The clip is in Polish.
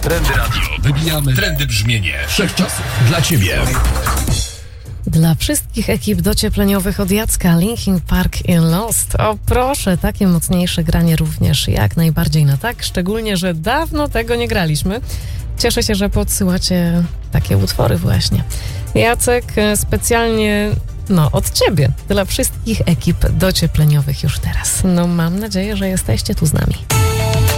Trendy Radio. Wybijamy trendy brzmienie wszechczasów. Dla Ciebie. Dla wszystkich ekip dociepleniowych od Jacka, Linkin Park i Lost. O proszę, takie mocniejsze granie również jak najbardziej na tak, szczególnie, że dawno tego nie graliśmy. Cieszę się, że podsyłacie takie utwory właśnie. Jacek, specjalnie od Ciebie, dla wszystkich ekip dociepleniowych już teraz. Mam nadzieję, że jesteście tu z nami.